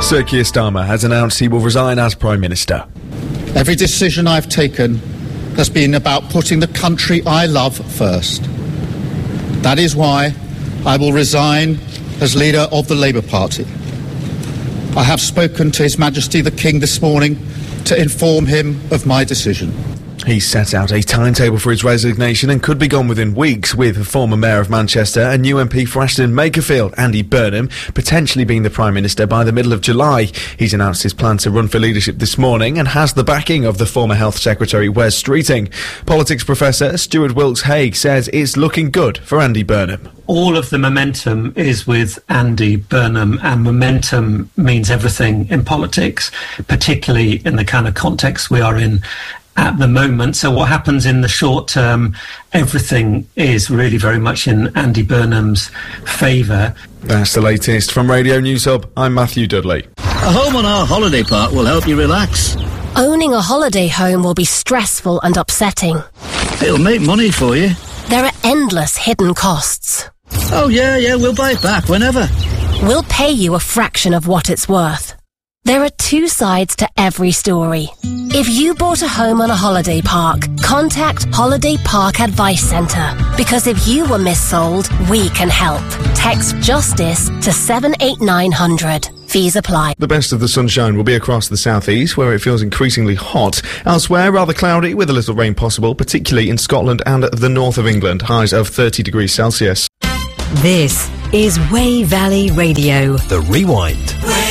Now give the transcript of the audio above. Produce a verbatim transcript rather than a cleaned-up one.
Sir Keir Starmer has announced he will resign as Prime Minister. Every decision I've taken has been about putting the country I love first. That is why I will resign as leader of the Labour Party. I have spoken to His Majesty the King this morning to inform him of my decision. He's set out a timetable for his resignation and could be gone within weeks, with the former Mayor of Manchester and new M P for Ashton Makerfield, Andy Burnham, potentially being the Prime Minister by the middle of July. He's announced his plan to run for leadership this morning and has the backing of the former Health Secretary Wes Streeting. Politics professor Stuart Wilkes-Hague says it's looking good for Andy Burnham. All of the momentum is with Andy Burnham, and momentum means everything in politics, particularly in the kind of context we are in at the moment. So what happens in the short term, everything is really very much in Andy Burnham's favour. That's the latest from Radio News Hub. I'm Matthew Dudley. A home on our holiday park will help you relax. Owning a holiday home will be stressful and upsetting. It'll make money for you. There are endless hidden costs. Oh yeah, yeah, we'll buy it back whenever. We'll pay you a fraction of what it's worth. There are two sides to every story. If you bought a home on a holiday park, contact Holiday Park Advice Centre, because if you were missold, we can help. Text JUSTICE to seven eight nine hundred. Fees apply. The best of the sunshine will be across the southeast, where it feels increasingly hot. Elsewhere, rather cloudy with a little rain possible, particularly in Scotland and the north of England. Highs of thirty degrees Celsius. This is Wey Valley Radio. The Rewind.